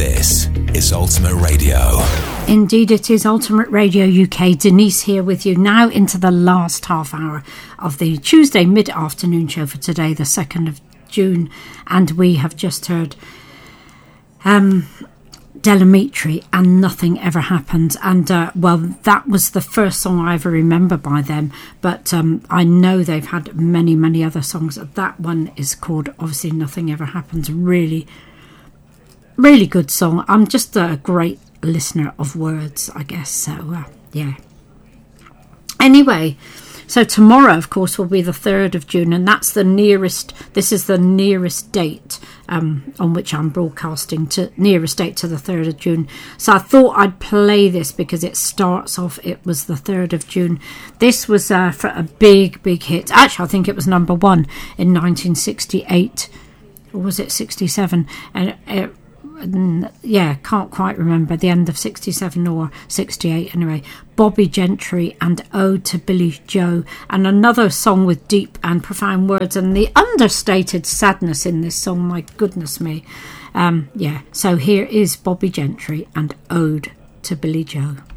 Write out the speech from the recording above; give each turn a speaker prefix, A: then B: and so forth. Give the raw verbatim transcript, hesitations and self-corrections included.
A: This is Ultimate Radio.
B: Indeed, it is Ultimate Radio U K. Denise here with you now into the last half hour of the Tuesday mid-afternoon show for today, the second of June. And we have just heard um, Delamitri and Nothing Ever Happens. And, uh, well, that was the first song I ever remember by them. But um, I know they've had many, many other songs. That one is called, obviously, Nothing Ever Happens. Really, really good song. I'm just a great listener of words, I guess. So, uh, yeah. Anyway, so tomorrow, of course, will be the third of June, and that's the nearest, this is the nearest date um, on which I'm broadcasting, to nearest date to the third of June. So I thought I'd play this because it starts off, it was the third of June. This was uh, for a big, big hit. Actually, I think it was number one in nineteen sixty-eight, or was it sixty-seven? And it yeah, can't quite remember, the end of sixty-seven or sixty-eight anyway. Bobbie Gentry and Ode to Billy Joe, and another song with deep and profound words and the understated sadness in this song, my goodness me. Um, yeah, so here is Bobbie Gentry and Ode to Billy Joe.